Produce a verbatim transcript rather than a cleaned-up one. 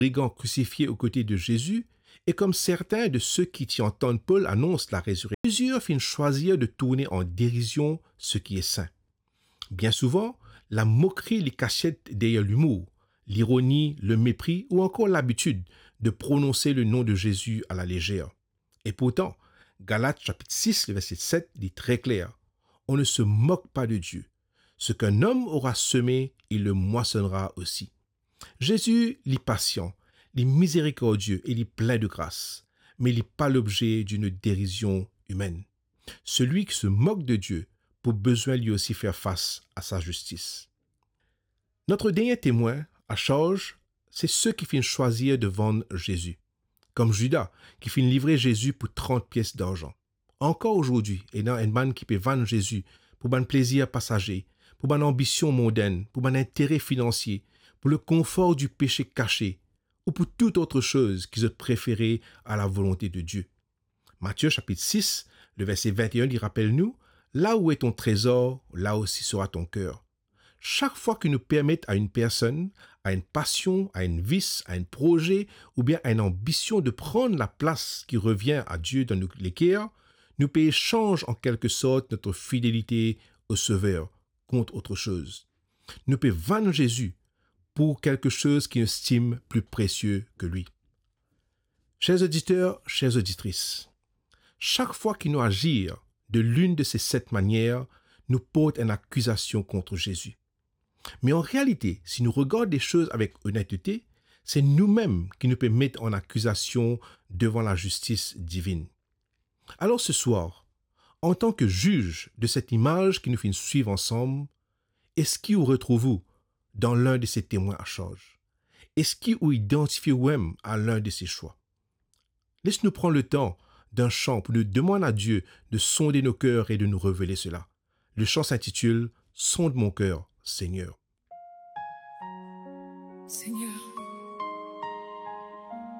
brigand crucifié aux côtés de Jésus, et comme certains de ceux qui t'y entendent Paul annoncent la résurrection, plusieurs finissent choisir de tourner en dérision ce qui est saint. Bien souvent, la moquerie les cachette derrière l'humour, l'ironie, le mépris ou encore l'habitude de prononcer le nom de Jésus à la légère. Et pourtant, Galates chapitre six, le verset sept dit très clair, « On ne se moque pas de Dieu. Ce qu'un homme aura semé, il le moissonnera aussi. » Jésus est patient, il est miséricordieux et il est plein de grâce, mais il n'est pas l'objet d'une dérision humaine. Celui qui se moque de Dieu pour besoin lui aussi faire face à sa justice. Notre dernier témoin à charge, c'est ceux qui finissent choisir de vendre Jésus. Comme Judas, qui finit livrer Jésus pour trente pièces d'argent. Encore aujourd'hui, il y a un man qui peut vendre Jésus pour un plaisir passager, pour une ambition mondaine, pour un intérêt financier, pour le confort du péché caché, ou pour toute autre chose qu'ils ont préféré à la volonté de Dieu. Matthieu chapitre six, le verset vingt et un, il rappelle-nous, « Là où est ton trésor, là aussi sera ton cœur. » Chaque fois que nous permettons à une personne, à une passion, à une vice, à un projet ou bien à une ambition de prendre la place qui revient à Dieu dans les cœurs, nous échangeons en quelque sorte notre fidélité au Sauveur contre autre chose. Nous pouvons vendre Jésus pour quelque chose qui nous estime plus précieux que lui. Chers auditeurs, chères auditrices, chaque fois qu'il nous agit de l'une de ces sept manières, nous porte une accusation contre Jésus. Mais en réalité, si nous regardons les choses avec honnêteté, c'est nous-mêmes qui nous pouvons mettre en accusation devant la justice divine. Alors ce soir, en tant que juge de cette image qui nous fait suivre ensemble, est-ce qui vous retrouvez-vous dans l'un de ces témoins à charge? Est-ce qui vous identifiez-vous à l'un de ces choix? Laisse-nous prendre le temps d'un chant pour nous demander à Dieu de sonder nos cœurs et de nous révéler cela. Le chant s'intitule « Sonde mon cœur, Seigneur ». Seigneur,